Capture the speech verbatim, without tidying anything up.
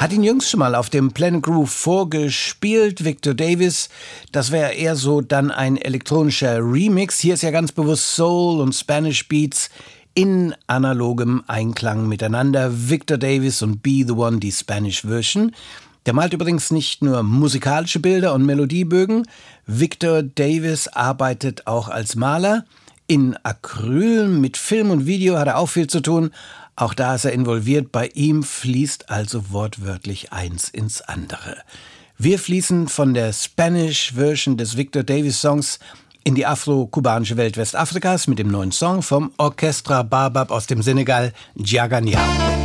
Hat ihn jüngst schon mal auf dem Planet Groove vorgespielt, Victor Davis. Das wäre eher so dann ein elektronischer Remix. Hier ist ja ganz bewusst Soul und Spanish Beats in analogem Einklang miteinander. Victor Davis und Be The One, die Spanish Version. Der malt übrigens nicht nur musikalische Bilder und Melodiebögen. Victor Davis arbeitet auch als Maler. In Acryl, mit Film und Video hat er auch viel zu tun. Auch da ist er involviert. Bei ihm fließt also wortwörtlich eins ins andere. Wir fließen von der Spanish-Version des Victor Davis-Songs in die afro-kubanische Welt Westafrikas mit dem neuen Song vom Orchestra Baobab aus dem Senegal, Djaganyao.